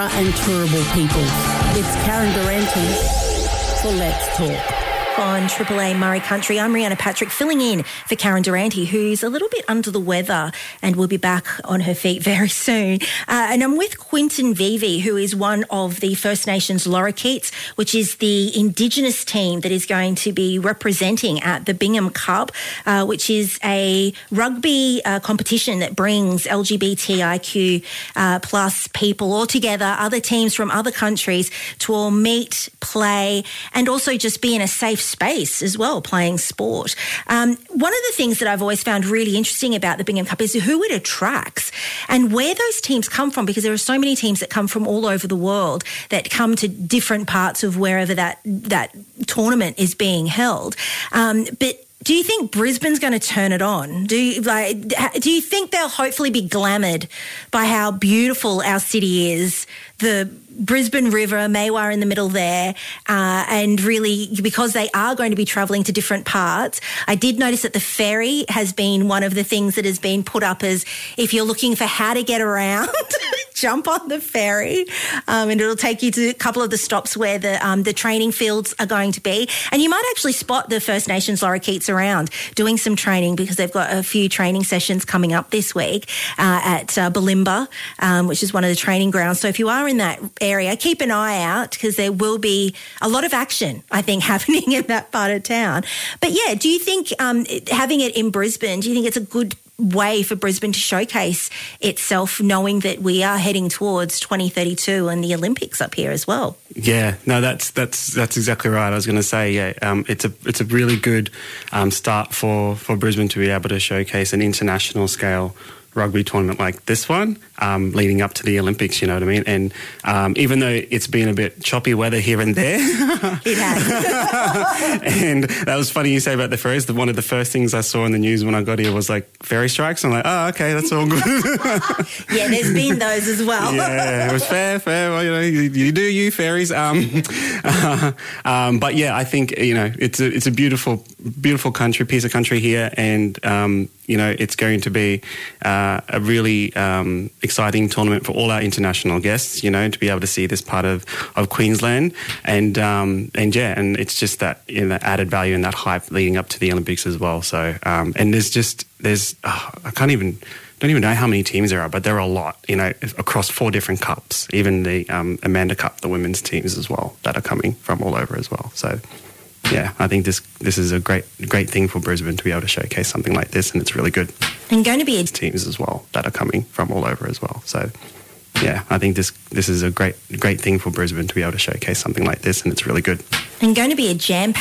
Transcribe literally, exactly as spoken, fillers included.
Barra and Turrbal people. It's Karen Durante for Let's Talk. On Triple A Murray Country, I'm Rihanna Patrick, filling in for Karen Durante, who's a little bit under the weather and will be back on her feet very soon. Uh, and I'm with Quinton Vivi, who is one of the First Nations Lorikeets, which is the Indigenous team that is going to be representing at the Bingham Cup, uh, which is a rugby uh, competition that brings L G B T I Q uh, plus people all together, other teams from other countries to all meet, play, and also just be in a safe space as well, playing sport. Um, one of the things that I've always found really interesting about the Bingham Cup is who it attracts and where those teams come from, because there are so many teams that come from all over the world that come to different parts of wherever that that tournament is being held. Um, but do you think Brisbane's going to turn it on? Do you, like, do you think they'll hopefully be glamoured by how beautiful our city is? The Brisbane River, Maywar in the middle there, uh, and really because they are going to be travelling to different parts. I did notice that the ferry has been one of the things that has been put up as if you're looking for how to get around, jump on the ferry, um, and it'll take you to a couple of the stops where the um, the training fields are going to be. And you might actually spot the First Nations Lorikeets around doing some training, because they've got a few training sessions coming up this week uh, at uh, Bulimba, um, which is one of the training grounds. So if you are in that area, keep an eye out, because there will be a lot of action, I think, happening in that part of town. But yeah, do you think um, having it in Brisbane, do you think it's a good way for Brisbane to showcase itself, knowing that we are heading towards twenty thirty-two and the Olympics up here as well? Yeah, no, that's that's that's exactly right. I was going to say, yeah, um, it's a it's a really good um, start for, for Brisbane to be able to showcase an international scale rugby tournament like this one, um, leading up to the Olympics, you know what I mean? And um, even though it's been a bit choppy weather here and there. It has. And that was funny you say about the ferries. The, one of the first things I saw in the news when I got here was like ferry strikes. I'm like, oh, okay, that's all good. Yeah, there's been those as well. Yeah, it was fair, fair. Well, you know, you, you do you, ferries. Um, uh, um, but yeah, I think, you know, it's a, it's a beautiful, beautiful country, piece of country here. And, um, you know, it's going to be uh, a really um, exciting tournament for all our international guests, you know, to be able to see this part of, of Queensland. And, um, and yeah, and it's just that, you know, added value and that hype leading up to the Olympics as well. So, um, and there's just, there's, oh, I can't even, don't even know how many teams there are, but there are a lot, you know, across four different cups, even the um, Amanda Cup, the women's teams as well, that are coming from all over as well. So, yeah, I think this this is a great great thing for Brisbane to be able to showcase something like this, and it's really good. And going to be a teams as well that are coming from all over as well. So, yeah, I think this this is a great great thing for Brisbane to be able to showcase something like this, and it's really good. And going to be a jam